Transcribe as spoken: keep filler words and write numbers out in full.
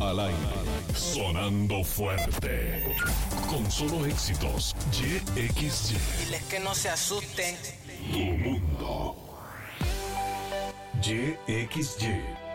al aire. Sonando fuerte. Con solo éxitos. Y X Y. Diles que no se asusten. Tu mundo. Y X Y.